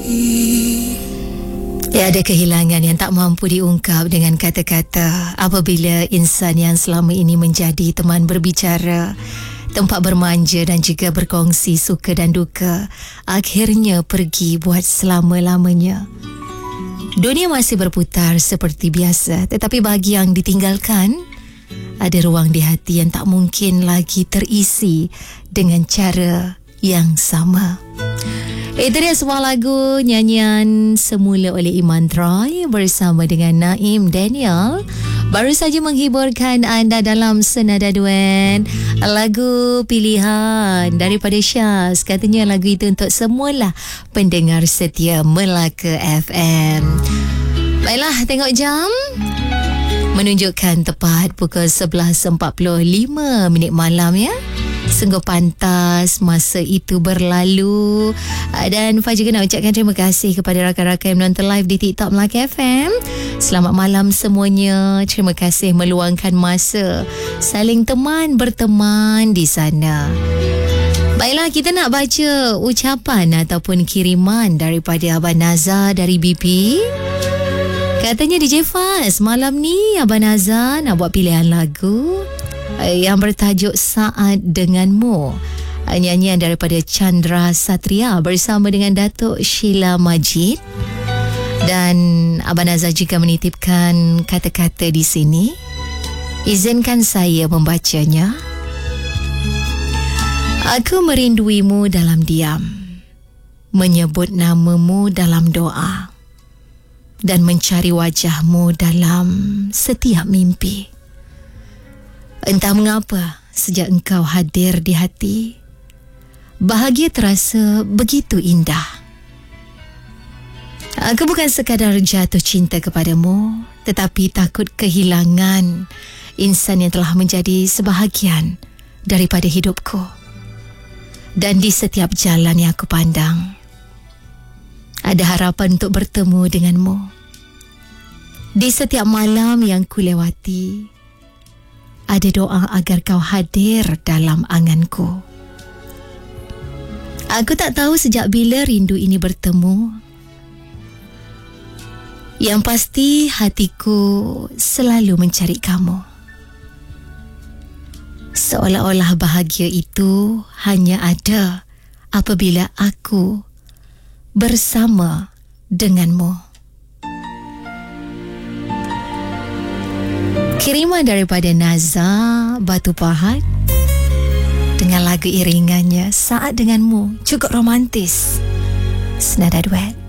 Ada kehilangan yang tak mampu diungkap dengan kata-kata apabila insan yang selama ini menjadi teman berbicara, tempat bermanja dan juga berkongsi suka dan duka, akhirnya pergi buat selama-lamanya. Dunia masih berputar seperti biasa, tetapi bagi yang ditinggalkan, ada ruang di hati yang tak mungkin lagi terisi dengan cara yang sama. Itu dia sebuah lagu nyanyian semula oleh Iman Troy bersama dengan Naim Daniel. Baru saja menghiburkan anda dalam Senada Duet, lagu pilihan daripada Syaz. Katanya lagu itu untuk semualah pendengar setia Melaka FM. Baiklah, tengok jam. Menunjukkan tepat pukul 11.45 malam ya. Sungguh pantas masa itu berlalu. Dan Fah juga nak ucapkan terima kasih kepada rakan-rakan yang menonton live di TikTok Melaka FM. Selamat malam semuanya. Terima kasih meluangkan masa saling berteman di sana. Baiklah, kita nak baca ucapan ataupun kiriman daripada Abang Nazar dari BP. Katanya DJ Faz, malam ni Abang Nazar nak buat pilihan lagu yang bertajuk Saat Denganmu, nyanyian daripada Chandra Satria bersama dengan Datuk Sheila Majid. Dan Abang Nazar juga menitipkan kata-kata di sini. Izinkan saya membacanya. Aku merinduimu dalam diam, menyebut namamu dalam doa, dan mencari wajahmu dalam setiap mimpi. Entah mengapa, sejak engkau hadir di hati, bahagia terasa begitu indah. Aku bukan sekadar jatuh cinta kepadamu, tetapi takut kehilangan insan yang telah menjadi sebahagian daripada hidupku. Dan di setiap jalan yang aku pandang, ada harapan untuk bertemu denganmu. Di setiap malam yang kulewati, ada doa agar kau hadir dalam anganku. Aku tak tahu sejak bila rindu ini bertemu. Yang pasti hatiku selalu mencari kamu. Seolah-olah bahagia itu hanya ada apabila aku bersama denganmu. Kiriman daripada Nazar Batu Pahat dengan lagu iringannya Saat Denganmu, cukup romantis. Senada Duet.